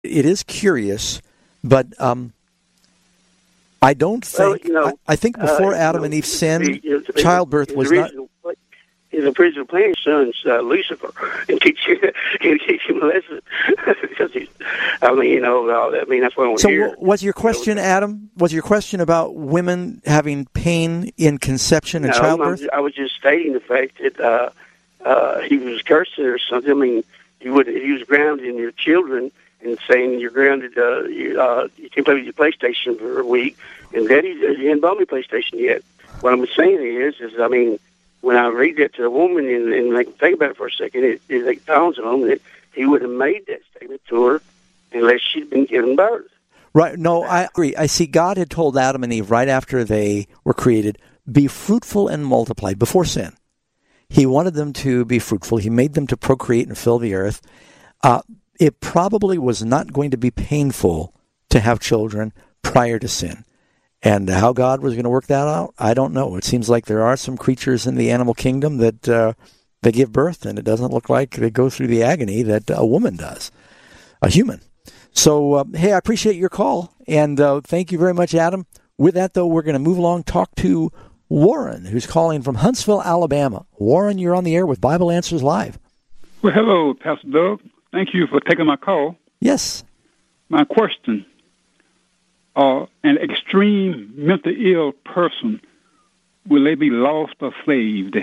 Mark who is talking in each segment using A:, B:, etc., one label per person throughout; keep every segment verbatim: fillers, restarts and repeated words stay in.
A: It is curious, but um, I don't think,
B: well, you know,
A: I, I think before
B: uh,
A: Adam
B: you know,
A: and Eve sinned,
B: the, the,
A: childbirth
B: the,
A: was
B: the
A: not...
B: original, the original plan's son's uh, Lucifer, and teach you, and teach him a lesson. Because he's, I mean, you know, uh, I mean, that's what I want to
A: So
B: hear.
A: w- was your question,
B: you know,
A: Adam, was your question about women having pain in conception and
B: no,
A: childbirth?
B: I'm, I was just stating the fact that uh, uh, he was cursing or something. I mean, he would he was grounding your children and saying you're grounded. Uh, you, uh, you can't play with your PlayStation for a week, and Daddy, you hadn't bought me PlayStation yet. What I'm saying is, is I mean, when I read that to a woman and, and make them think about it for a second, it, it, it dawns on them that he would have made that statement to her unless she'd been given birth.
A: Right. No, I agree. I see God had told Adam and Eve right after they were created, be fruitful and multiply, before sin. He wanted them to be fruitful. He made them to procreate and fill the earth. Uh, it probably was not going to be painful to have children prior to sin. And how God was going to work that out, I don't know. It seems like there are some creatures in the animal kingdom that uh, they give birth, and it doesn't look like they go through the agony that a woman does, a human. So, uh, hey, I appreciate your call, and uh, thank you very much, Adam. With that, though, we're going to move along, talk to Warren, who's calling from Huntsville, Alabama. Warren, you're on the air with Bible Answers Live.
C: Well, hello, Pastor Doug. Thank you for taking my call.
A: Yes.
C: My question. Uh, an extreme mentally ill person, will they be lost or saved?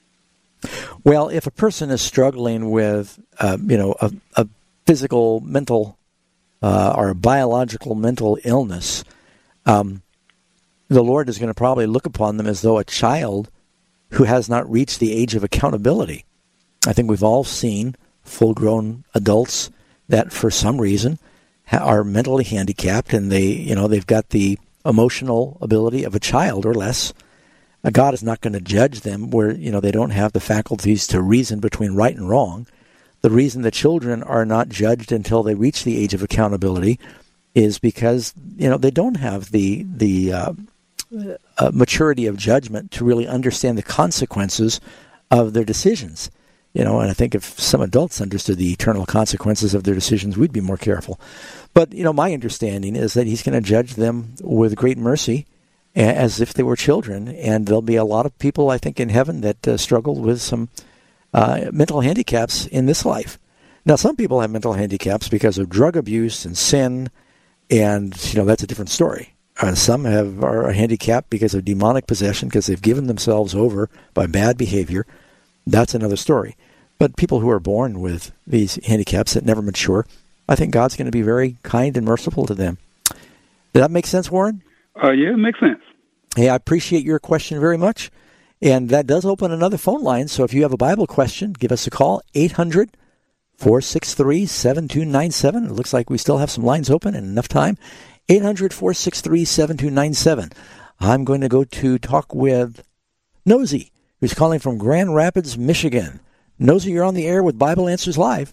A: Well, if a person is struggling with, uh, you know, a, a physical, mental, uh, or a biological mental illness, um, the Lord is going to probably look upon them as though a child who has not reached the age of accountability. I think we've all seen full-grown adults that, for some reason, are mentally handicapped, and they, you know, they've got the emotional ability of a child or less. God is not going to judge them where, you know, they don't have the faculties to reason between right and wrong. The reason the children are not judged until they reach the age of accountability is because, you know, they don't have the the uh, uh, maturity of judgment to really understand the consequences of their decisions. You know, and I think if some adults understood the eternal consequences of their decisions, we'd be more careful. But, you know, my understanding is that he's going to judge them with great mercy as if they were children. And there'll be a lot of people, I think, in heaven that uh, struggle with some uh, mental handicaps in this life. Now, some people have mental handicaps because of drug abuse and sin, and, you know, that's a different story. Uh, some have are handicapped because of demonic possession, because they've given themselves over by bad behavior. That's another story. But people who are born with these handicaps that never mature, I think God's going to be very kind and merciful to them. Did that make sense, Warren?
C: Uh, yeah, it makes sense.
A: Hey, I appreciate your question very much. And that does open another phone line. So if you have a Bible question, give us a call, eight hundred, four six three, seven two nine seven. It looks like we still have some lines open and enough time. eight hundred, four six three, seven two nine seven. I'm going to go to talk with Nosy, who's calling from Grand Rapids, Michigan. Nosy, you're on the air with Bible Answers Live.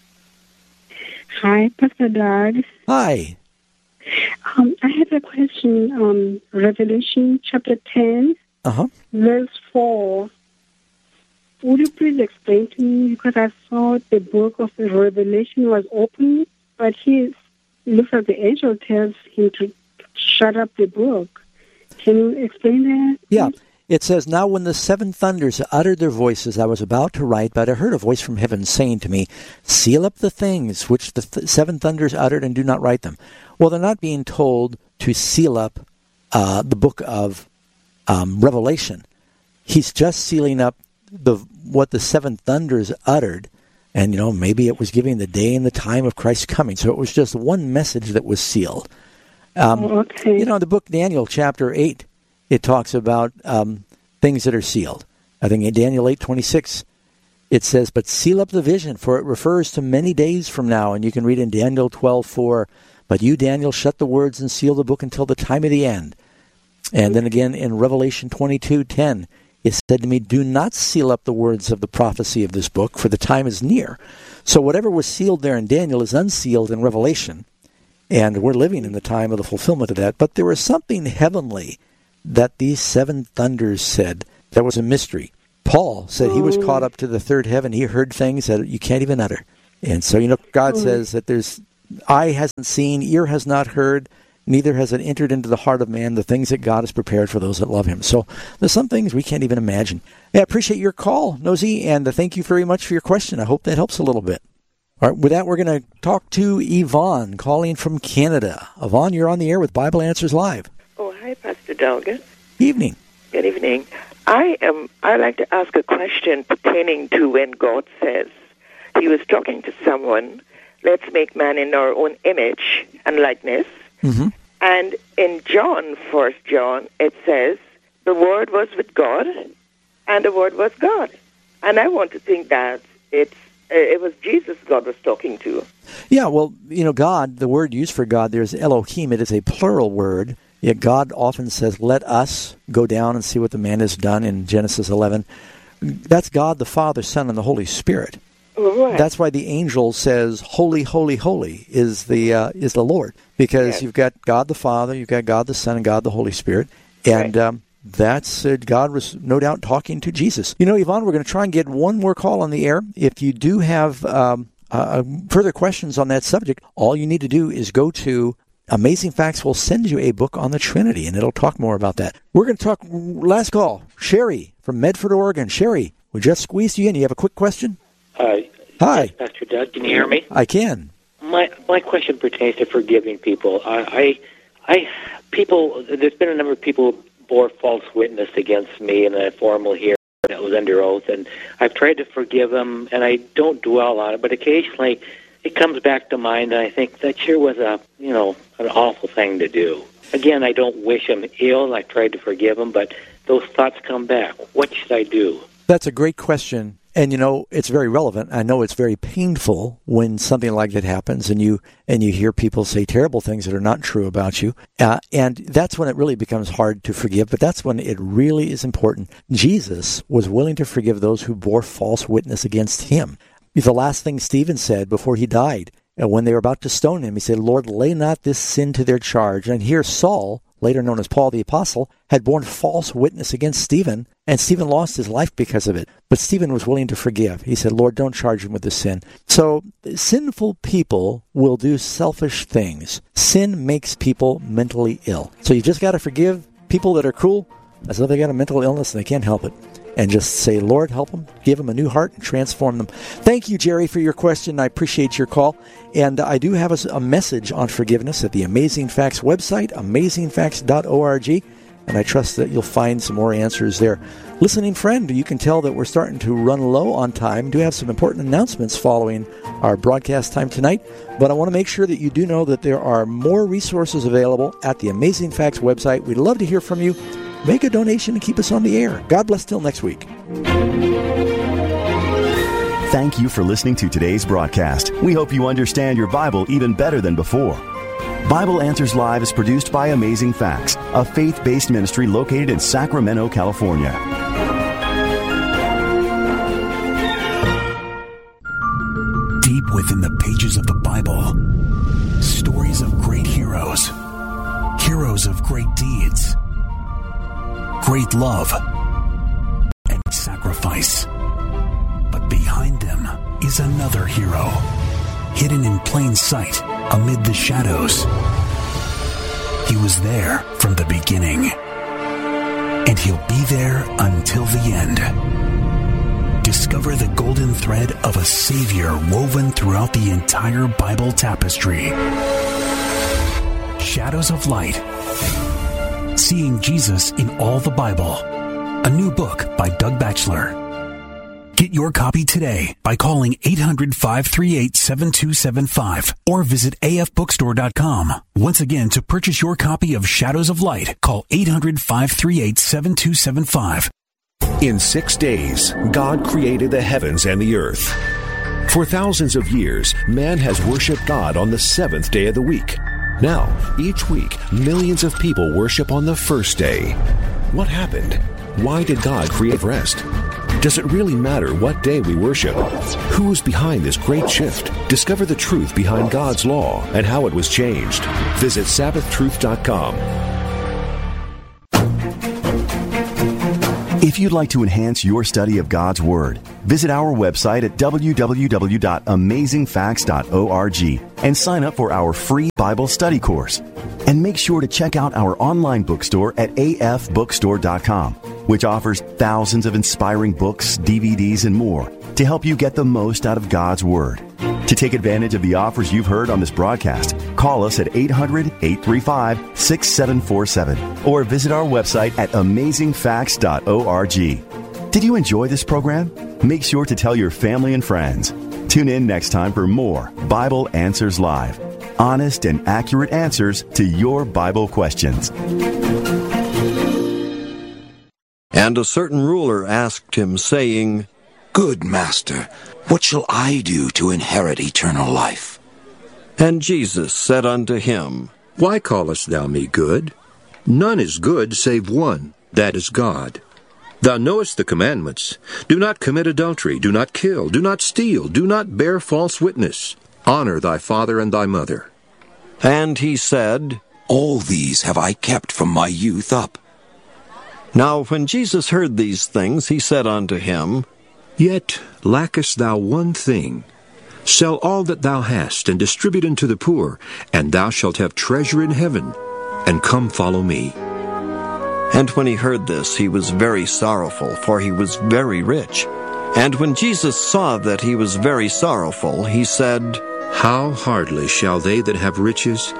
D: Hi, Pastor Doug.
A: Hi.
D: Um, I have a question on Revelation chapter ten,
A: uh-huh.
D: verse four. Would you please explain to me, because I thought the book of the Revelation was open, but he looks like the angel tells him to shut up the book. Can you explain that?
A: Yeah. It says, now when the seven thunders uttered their voices, I was about to write, but I heard a voice from heaven saying to me, seal up the things which the th- seven thunders uttered and do not write them. Well, they're not being told to seal up uh, the book of um, Revelation. He's just sealing up the what the seven thunders uttered, and, you know, maybe it was giving the day and the time of Christ's coming. So it was just one message that was sealed. Um,
D: oh, okay.
A: You know, the book Daniel chapter eight, it talks about um, things that are sealed. I think in Daniel eight twenty-six, it says, but seal up the vision, for it refers to many days from now. And you can read in Daniel twelve four, but you, Daniel, shut the words and seal the book until the time of the end. And then again in Revelation twenty-two ten, it said to me, do not seal up the words of the prophecy of this book, for the time is near. So whatever was sealed there in Daniel is unsealed in Revelation. And we're living in the time of the fulfillment of that. But there was something heavenly that these seven thunders said that was a mystery. Paul said he was caught up to the third heaven. He heard things that you can't even utter. And so, you know, God says that there's eye hasn't seen, ear has not heard, neither has it entered into the heart of man the things that God has prepared for those that love him. So there's some things we can't even imagine. I appreciate your call, Nosy, and uh, thank you very much for your question. I hope that helps a little bit. All right, with that, we're going to talk to Yvonne, calling from Canada. Yvonne, you're on the air with Bible Answers Live.
E: Oh, hi, Pastor Dalgan.
A: Evening.
E: Good evening. I am. I'd like to ask a question pertaining to when God says he was talking to someone, let's make man in our own image and likeness.
A: Mm-hmm.
E: And in John, First John, it says, the Word was with God, and the Word was God. And I want to think that it's it was Jesus God was talking to.
A: Yeah, well, you know, God, the word used for God, there's Elohim. It is a plural word. Yet God often says, let us go down and see what the man has done in Genesis eleven. That's God, the Father, Son, and the Holy Spirit.
E: Right.
A: That's why the angel says, holy, holy, holy is the uh, is the Lord. Because
E: yes.
A: you've got God the Father, you've got God the Son, and God the Holy Spirit. And
E: right.
A: um, that's uh, God was no doubt talking to Jesus. You know, Yvonne, we're going to try and get one more call on the air. If you do have um, uh, further questions on that subject, all you need to do is go to Amazing Facts. Will send you a book on the Trinity, and it'll talk more about that. We're going to talk, last call, Sherry from Medford, Oregon. Sherry, we just squeezed you in. You have a quick question?
F: Hi.
A: Hi.
F: Yes, Pastor Doug, can you hear me?
A: I can.
F: My my question pertains to forgiving people. I, I, I people. There's been a number of people who bore false witness against me in a formal hearing that was under oath, and I've tried to forgive them, and I don't dwell on it, but occasionally it comes back to mind, and I think that sure was a, you know, an awful thing to do. Again, I don't wish them ill. I tried to forgive them, but those thoughts come back. What should I do?
A: That's a great question. And, you know, it's very relevant. I know it's very painful when something like that happens and you and you hear people say terrible things that are not true about you. Uh, and that's when it really becomes hard to forgive. But that's when it really is important. Jesus was willing to forgive those who bore false witness against him. The last thing Stephen said before he died, uh, when they were about to stone him, he said, Lord, lay not this sin to their charge. And here Saul, later known as Paul the Apostle, had borne false witness against Stephen, and Stephen lost his life because of it. But Stephen was willing to forgive. He said, Lord, don't charge him with this sin. So sinful people will do selfish things. Sin makes people mentally ill. So you just got to forgive people that are cruel as though they got a mental illness and they can't help it. And just say, Lord, help them, give them a new heart, and transform them. Thank you, Jerry, for your question. I appreciate your call. And I do have a, a message on forgiveness at the Amazing Facts website, amazing facts dot org. And I trust that you'll find some more answers there. Listening friend, you can tell that we're starting to run low on time. We do have some important announcements following our broadcast time tonight. But I want to make sure that you do know that there are more resources available at the Amazing Facts website. We'd love to hear from you. Make a donation and keep us on the air. God bless till next week.
G: Thank you for listening to today's broadcast. We hope you understand your Bible even better than before. Bible Answers Live is produced by Amazing Facts, a faith-based ministry located in Sacramento, California.
H: Deep within the pages of the Bible, stories of great heroes, heroes of great deeds, great love, and sacrifice. But behind them is another hero, hidden in plain sight amid the shadows. He was there from the beginning, and he'll be there until the end. Discover the golden thread of a Savior woven throughout the entire Bible tapestry. Shadows of Light. Seeing Jesus in All the Bible. A new book by Doug Batchelor. Get your copy today by calling eight hundred, five three eight, seven two seven five or visit a f bookstore dot com. Once again, to purchase your copy of Shadows of Light, call eight hundred, five three eight, seven two seven five.
I: In six days, God created the heavens and the earth. For thousands of years, man has worshiped God on the seventh day of the week. Now, each week, millions of people worship on the first day. What happened? Why did God create rest? Does it really matter what day we worship? Who's behind this great shift? Discover the truth behind God's law and how it was changed. Visit sabbath truth dot com.
G: If you'd like to enhance your study of God's Word, visit our website at w w w dot amazing facts dot org and sign up for our free Bible study course. And make sure to check out our online bookstore at a f bookstore dot com, which offers thousands of inspiring books, D V Ds, and more to help you get the most out of God's Word. To take advantage of the offers you've heard on this broadcast, call us at eight hundred, eight three five, six seven four seven or visit our website at amazing facts dot org. Did you enjoy this program? Make sure to tell your family and friends. Tune in next time for more Bible Answers Live. Honest and accurate answers to your Bible questions.
J: And a certain ruler asked him, saying,
K: Good master, what shall I do to inherit eternal life?
J: And Jesus said unto him,
L: Why callest thou me good? None is good save one, that is God. Thou knowest the commandments. Do not commit adultery, do not kill, do not steal, do not bear false witness. Honor thy father and thy mother.
J: And he said,
K: All these have I kept from my youth up.
J: Now when Jesus heard these things, he said unto him,
L: Yet lackest thou one thing. Sell all that thou hast, and distribute unto the poor, and thou shalt have treasure in heaven. And come follow me.
J: And when he heard this, he was very sorrowful, for he was very rich. And when Jesus saw that he was very sorrowful, he said,
L: How hardly shall they that have riches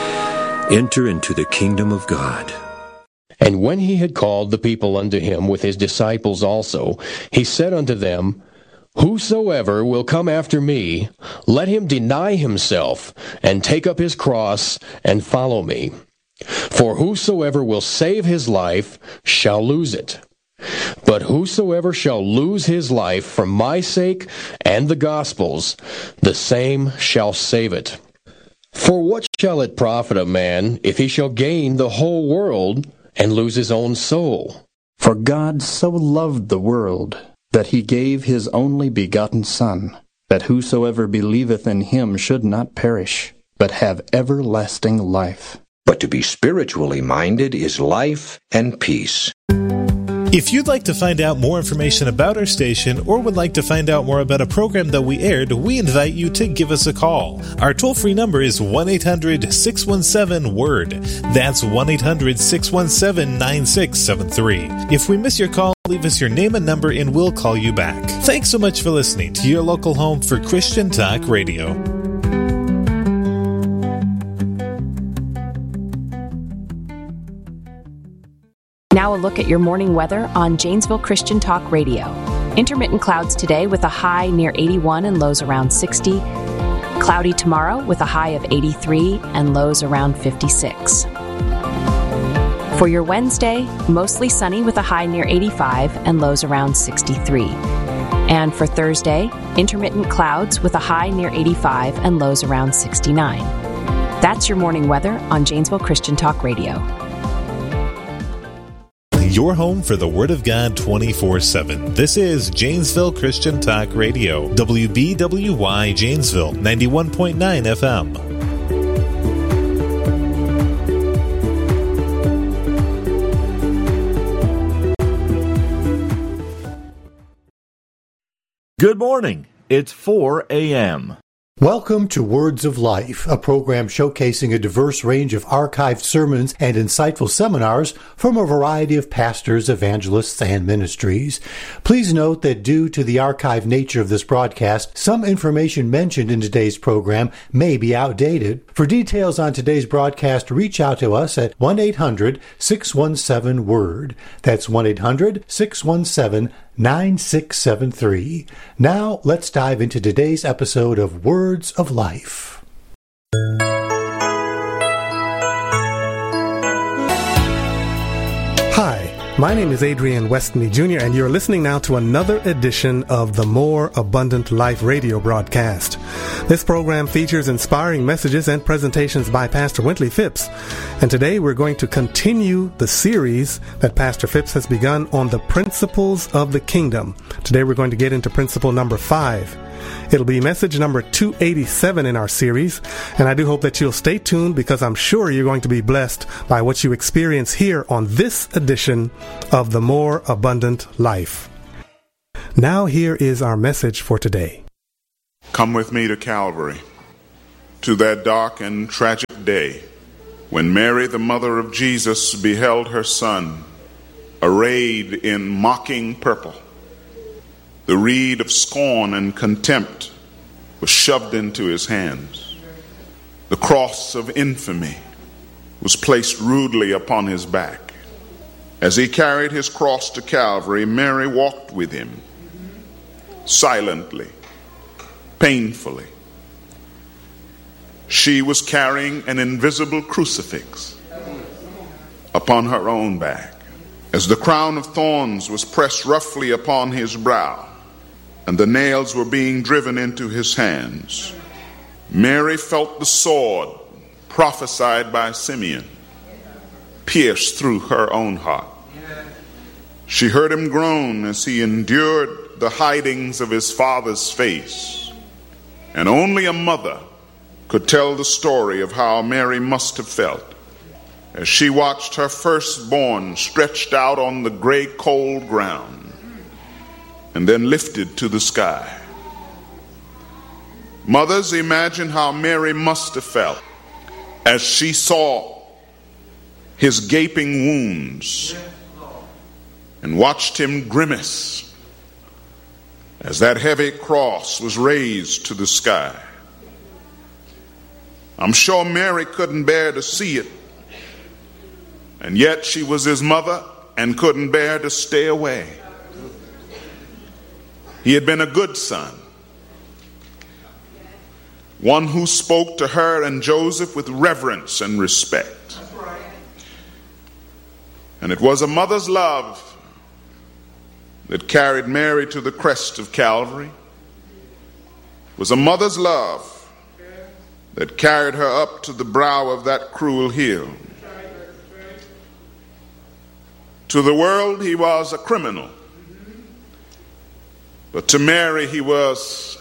L: enter into the kingdom of God.
M: And when he had called the people unto him with his disciples also, he said unto them, Whosoever will come after me, let him deny himself, and take up his cross, and follow me. For whosoever will save his life shall lose it. But whosoever shall lose his life for my sake and the gospel's, the same shall save it. For what shall it profit a man if he shall gain the whole world and lose his own soul?
N: For God so loved the world, that he gave his only begotten Son, that whosoever believeth in him should not perish, but have everlasting life.
O: But to be spiritually minded is life and peace.
P: If you'd like to find out more information about our station or would like to find out more about a program that we aired, we invite you to give us a call. Our toll-free number is one eight hundred, six one seven, word. That's one eight hundred, six one seven, nine six seven three. If we miss your call, leave us your name and number and we'll call you back. Thanks so much for listening to your local home for Christian Talk Radio.
Q: Now a look at your morning weather on Janesville Christian Talk Radio. Intermittent clouds today with a high near eighty-one and lows around sixty. Cloudy tomorrow with a high of eighty-three and lows around fifty-six. For your Wednesday, mostly sunny with a high near eighty-five and lows around sixty-three. And for Thursday, intermittent clouds with a high near eighty-five and lows around sixty-nine. That's your morning weather on Janesville Christian Talk Radio.
P: Your home for the Word of God twenty-four seven. This is Janesville Christian Talk Radio, W B W Y Janesville, ninety-one point nine F M.
R: Good morning. It's four a.m.
S: Welcome to Words of Life, a program showcasing a diverse range of archived sermons and insightful seminars from a variety of pastors, evangelists, and ministries. Please note that due to the archived nature of this broadcast, some information mentioned in today's program may be outdated. For details on today's broadcast, reach out to us at one eight hundred, six one seven, word. That's one eight hundred, six one seven, nine six seven three. Now, let's dive into today's episode of Words of Life.
T: Hi, my name is Adrian Westney Junior, and you're listening now to another edition of the More Abundant Life radio broadcast. This program features inspiring messages and presentations by Pastor Wintley Phipps. And today we're going to continue the series that Pastor Phipps has begun on the principles of the kingdom. Today we're going to get into principle number five. It'll be message number two eighty-seven in our series, and I do hope that you'll stay tuned because I'm sure you're going to be blessed by what you experience here on this edition of The More Abundant Life. Now here is our message for today.
U: Come with me to Calvary, to that dark and tragic day when Mary, the mother of Jesus, beheld her son arrayed in mocking purple. The reed of scorn and contempt was shoved into his hands. The cross of infamy was placed rudely upon his back. As he carried his cross to Calvary, Mary walked with him, silently, painfully. She was carrying an invisible crucifix upon her own back. As the crown of thorns was pressed roughly upon his brow, and the nails were being driven into his hands, Mary felt the sword prophesied by Simeon pierce through her own heart. She heard him groan as he endured the hidings of his father's face. And only a mother could tell the story of how Mary must have felt as she watched her firstborn stretched out on the gray cold ground and then lifted to the sky. Mothers, imagine how Mary must have felt as she saw his gaping wounds and watched him grimace as that heavy cross was raised to the sky. I'm sure Mary couldn't bear to see it, and yet she was his mother and couldn't bear to stay away. He had been a good son, one who spoke to her and Joseph with reverence and respect. And it was a mother's love that carried Mary to the crest of Calvary. It was a mother's love that carried her up to the brow of that cruel hill. To the world, he was a criminal, but to Mary, he was